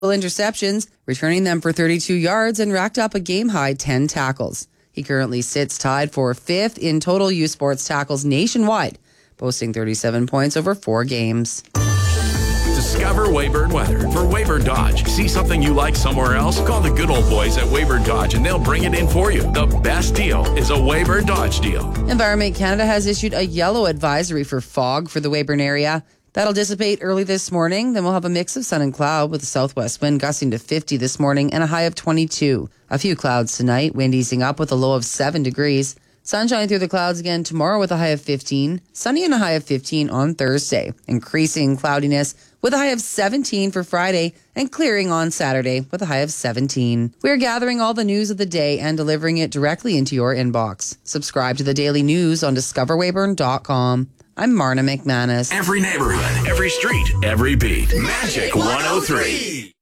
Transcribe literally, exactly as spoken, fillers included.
interceptions, returning them for thirty-two yards and racked up a game-high ten tackles. He currently sits tied for fifth in total U Sports tackles nationwide, posting thirty-seven points over four games. Discover Weyburn Weather for Weyburn Dodge. See something you like somewhere else? Call the good old boys at Weyburn Dodge and they'll bring it in for you. The best deal is a Weyburn Dodge deal. Environment Canada has issued a yellow advisory for fog for the Weyburn area. That'll dissipate early this morning. Then we'll have a mix of sun and cloud with a southwest wind gusting to fifty this morning and a high of twenty-two. A few clouds tonight, wind easing up with a low of seven degrees. Sunshine through the clouds again tomorrow with a high of fifteen. Sunny and a high of fifteen on Thursday. Increasing cloudiness with a high of seventeen for Friday and clearing on Saturday with a high of seventeen. We're gathering all the news of the day and delivering it directly into your inbox. Subscribe to the daily news on discover weyburn dot com. I'm Marna McManus. Every neighborhood, every street, every beat. Magic one oh three.